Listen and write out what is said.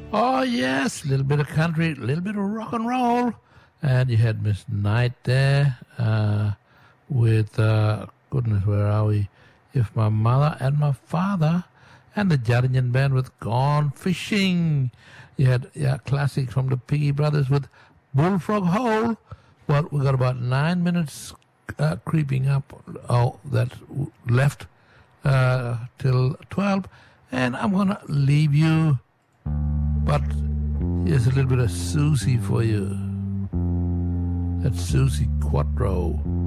Oh, yes, a little bit of country, a little bit of rock and roll. And you had Miss Knight there with, goodness, where are we? If My Mother and My Father, and the Jardinian Band with Gone Fishing. You had classics from the Piggy Brothers with Bullfrog Hole. Well, we got about 9 minutes creeping up. Oh, that's left till 12. And I'm going to leave you. But here's a little bit of Susie for you. That's Susie Quattro.